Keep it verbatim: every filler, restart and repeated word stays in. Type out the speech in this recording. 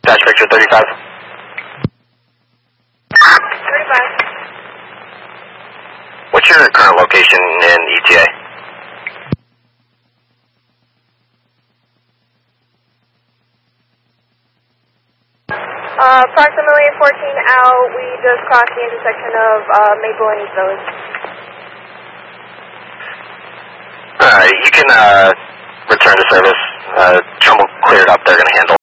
Dash Victor thirty-five. thirty-five. What's your current location in E T A? Uh, approximately fourteen out, we just crossed the intersection of uh, Maple and East Village. Alright, you can uh, return to service. Uh, Trumbull cleared up, they're going to handle